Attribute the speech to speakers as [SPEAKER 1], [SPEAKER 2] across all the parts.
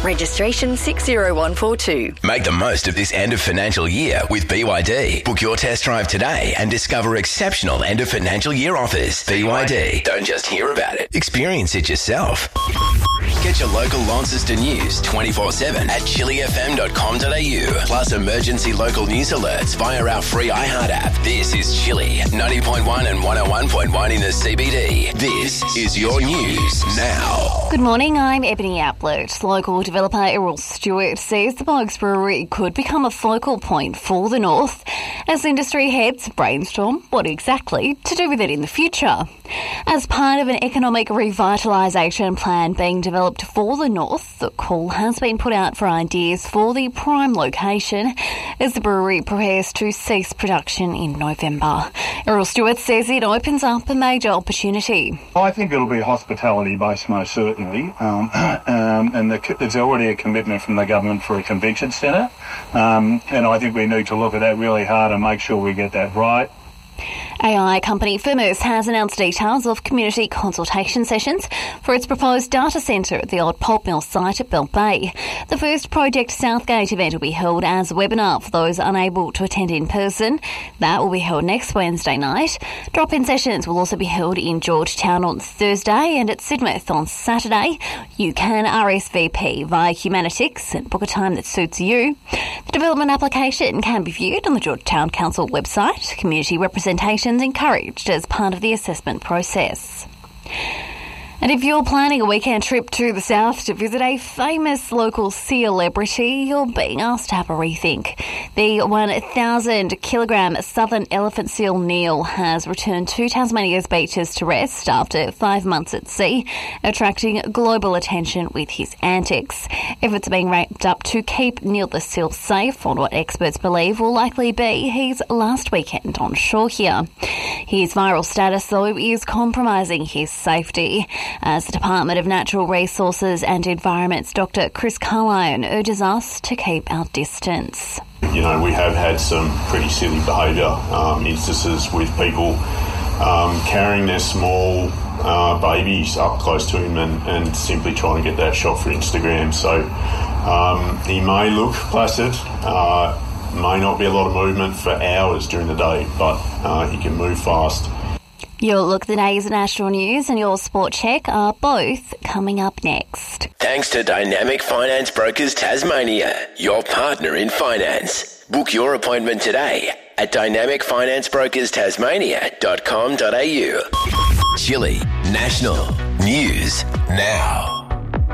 [SPEAKER 1] Registration 60142.
[SPEAKER 2] Make the most of this end of financial year with BYD. Book your test drive today and discover exceptional end of financial year offers. BYD. Don't just hear about it. Experience it yourself. Get your local Launceston news 24/7 at chillyfm.com.au. Plus emergency local news alerts via our free iHeart app. This is Chilly 90.1 and 101.1 in the CBD. This is your news now.
[SPEAKER 3] Good morning, I'm Ebony Ablett. Local developer Errol Stewart says the Bogs Brewery could become a focal point for the north as industry heads brainstorm what exactly to do with it in the future. As part of an economic revitalisation plan being developed for the north, the call has been put out for ideas for the prime location as the brewery prepares to cease production in November. Errol Stewart says it opens up a major opportunity.
[SPEAKER 4] I think it'll be hospitality based most certainly, and there's already a commitment from the government for a convention centre, and I think we need to look at that really hard and make sure we get that right.
[SPEAKER 3] AI company Firmus has announced details of community consultation sessions for its proposed data centre at the old pulp mill site at Bell Bay. The first Project Southgate event will be held as a webinar for those unable to attend in person. That will be held next Wednesday night. Drop-in sessions will also be held in Georgetown on Thursday and at Sidmouth on Saturday. You can RSVP via Humanitix and book a time that suits you. The development application can be viewed on the Georgetown Council website. Community representation encouraged as part of the assessment process. And if you're planning a weekend trip to the south to visit a famous local celebrity, you're being asked to have a rethink. The 1,000-kilogram southern elephant seal Neil has returned to Tasmania's beaches to rest after 5 months at sea, attracting global attention with his antics. Efforts are being ramped up to keep Neil the seal safe on what experts believe will likely be his last weekend on shore here. His viral status, though, is compromising his safety, as the Department of Natural Resources and Environment's Dr. Chris Carlyon urges us to keep our distance.
[SPEAKER 5] You know, we have had some pretty silly behaviour, instances with people carrying their small babies up close to him and simply trying to get that shot for Instagram. So he may look placid, may not be a lot of movement for hours during the day, but he can move fast.
[SPEAKER 3] Your Look at the Day's national news and your Sport Check are both coming up next.
[SPEAKER 2] Thanks to Dynamic Finance Brokers Tasmania, your partner in finance. Book your appointment today at dynamicfinanceBrokersTasmania.com.au. Chilly National News Now.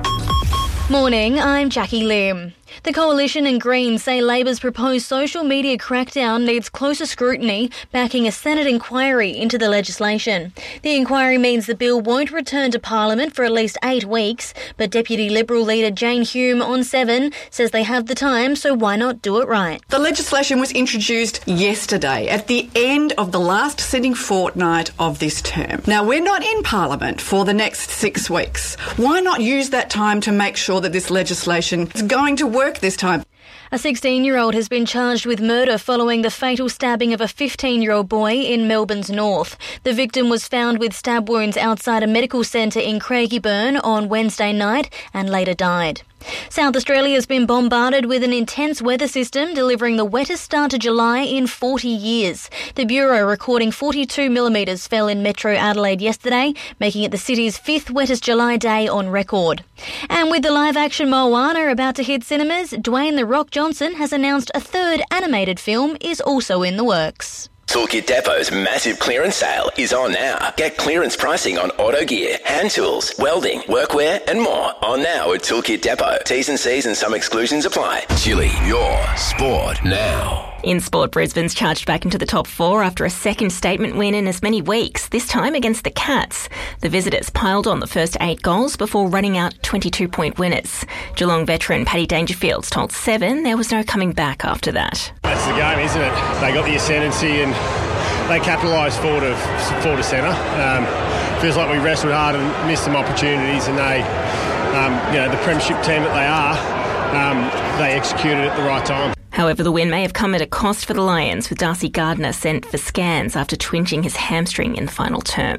[SPEAKER 6] Morning, I'm Jackie Lim. The Coalition and Greens say Labor's proposed social media crackdown needs closer scrutiny, backing a Senate inquiry into the legislation. The inquiry means the bill won't return to Parliament for at least 8 weeks, but Deputy Liberal leader Jane Hume on 7 says they have the time, so why not do it right?
[SPEAKER 7] The legislation was introduced yesterday at the end of the last sitting fortnight of this term. Now, we're not in Parliament for the next 6 weeks. Why not use that time to make sure that this legislation is going to work this time?
[SPEAKER 6] A 16-year-old has been charged with murder following the fatal stabbing of a 15-year-old boy in Melbourne's north. The victim was found with stab wounds outside a medical centre in Craigieburn on Wednesday night and later died. South Australia has been bombarded with an intense weather system, delivering the wettest start to July in 40 years. The Bureau recording 42 millimetres fell in Metro Adelaide yesterday, making it the city's 5th wettest July day on record. And with the live-action Moana about to hit cinemas, Dwayne "The Rock" Johnson has announced a 3rd animated film is also in the works.
[SPEAKER 2] Toolkit Depot's massive clearance sale is on now. Get clearance pricing on auto gear, hand tools, welding, workwear and more on now at Toolkit Depot. T's and C's and some exclusions apply. Chilly, your sport now.
[SPEAKER 8] In sport, Brisbane's charged back into the top 4 after a second statement win in as many weeks, this time against the Cats. The visitors piled on the first 8 goals before running out 22-point winners. Geelong veteran Paddy Dangerfield told 7 there was no coming back after that.
[SPEAKER 9] That's the game, isn't it? They got the ascendancy and they capitalised forward to centre. Feels like we wrestled hard and missed some opportunities, and they, the premiership team that they are, they executed at the right time.
[SPEAKER 8] However, the win may have come at a cost for the Lions, with Darcy Gardner sent for scans after twinging his hamstring in the final term.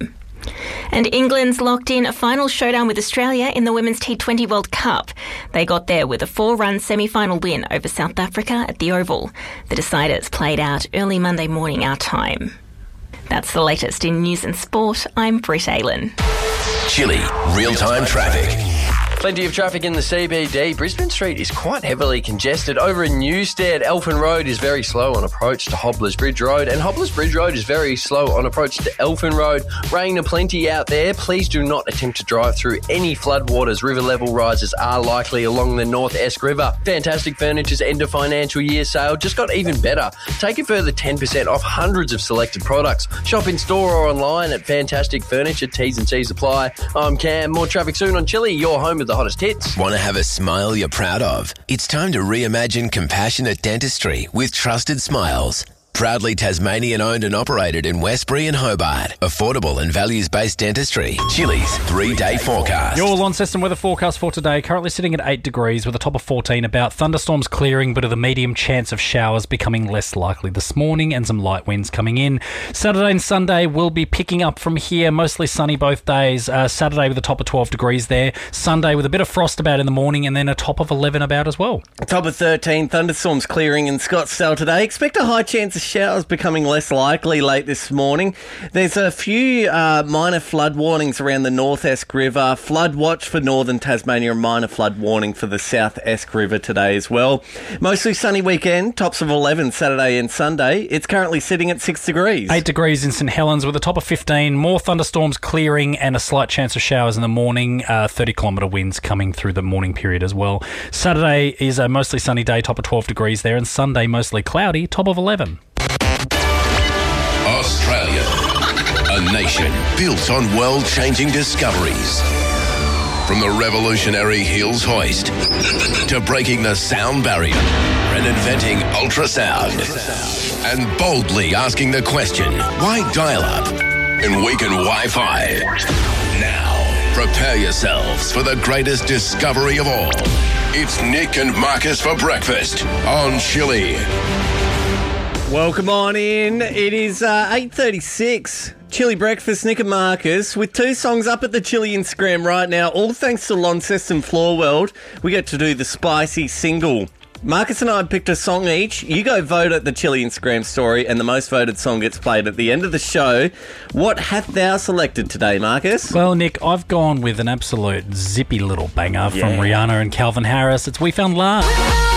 [SPEAKER 8] And England's locked in a final showdown with Australia in the Women's T20 World Cup. They got there with a 4-run semi-final win over South Africa at the Oval. The deciders played out early Monday morning our time. That's the latest in news and sport. I'm Britt Aylen.
[SPEAKER 2] Chilli real-time traffic.
[SPEAKER 10] Plenty of traffic in the CBD. Brisbane Street is quite heavily congested. Over in Newstead, Elfin Road is very slow on approach to Hobblers Bridge Road, and Hobblers Bridge Road is very slow on approach to Elfin Road. Rain aplenty out there. Please do not attempt to drive through any floodwaters. River level rises are likely along the North Esk River. Fantastic Furniture's end of financial year sale just got even better. Take a further 10% off hundreds of selected products. Shop in store or online at Fantastic Furniture. T's and C's apply. I'm Cam. More traffic soon on Chilli, your home of the hottest hits.
[SPEAKER 2] Want to have a smile you're proud of? It's time to reimagine compassionate dentistry with Trusted Smiles. Proudly Tasmanian owned and operated in Westbury and Hobart. Affordable and values-based dentistry. Chilli's 3-day forecast.
[SPEAKER 11] Your Launceston weather forecast for today, currently sitting at 8 degrees with a top of 14 about. Thunderstorms clearing, but with a medium chance of showers becoming less likely this morning and some light winds coming in. Saturday and Sunday will be picking up from here, mostly sunny both days. Saturday with a top of 12 degrees there. Sunday with a bit of frost about in the morning and then a top of 11 about as well.
[SPEAKER 12] Top of 13, thunderstorms clearing in Scottsdale today. Expect a high chance of showers becoming less likely late this morning. There's a few minor flood warnings around the North Esk River. Flood watch for northern Tasmania, and minor flood warning for the South Esk River today as well. Mostly sunny weekend, tops of 11 Saturday and Sunday. It's currently sitting at 6 degrees.
[SPEAKER 11] 8 degrees in St Helens with a top of 15. More thunderstorms clearing and a slight chance of showers in the morning. 30-kilometre winds coming through the morning period as well. Saturday is a mostly sunny day, top of 12 degrees there, and Sunday mostly cloudy, top of 11.
[SPEAKER 2] Australia, a nation built on world-changing discoveries. From the revolutionary Hills hoist to breaking the sound barrier and inventing ultrasound and boldly asking the question, why dial-up and weaken Wi-Fi? Now, prepare yourselves for the greatest discovery of all. It's Nick and Marcus for breakfast on Chilli.
[SPEAKER 12] Welcome on in. It is 8:36. Chilli Breakfast, Nick and Marcus, with 2 songs up at the Chilli Instagram right now, all thanks to Launceston Floor World. We get to do the spicy single. Marcus and I picked a song each. You go vote at the Chilli Instagram story, and the most voted song gets played at the end of the show. What hast thou selected today, Marcus?
[SPEAKER 11] Well, Nick, I've gone with an absolute zippy little banger from Rihanna and Calvin Harris. It's We Found Love.